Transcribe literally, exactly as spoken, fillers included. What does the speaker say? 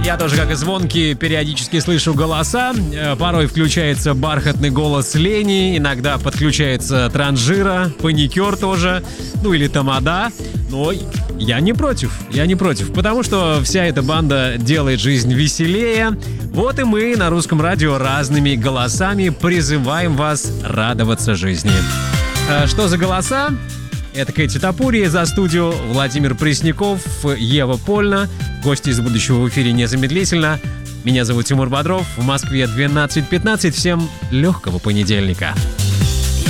Я тоже, как и Звонкий, периодически слышу голоса. Порой включается бархатный голос Лени, иногда подключается Транжира, Паникер тоже, ну или Тамада. Но я не против, я не против, потому что вся эта банда делает жизнь веселее. Вот и мы на Русском радио разными голосами призываем вас радоваться жизни. А что за голоса? Это Кэти Топури, за студию Владимир Пресняков, Ева Польна. Гости из будущего в эфире незамедлительно. Меня зовут Тимур Бодров. В Москве двенадцать пятнадцать. Всем легкого понедельника.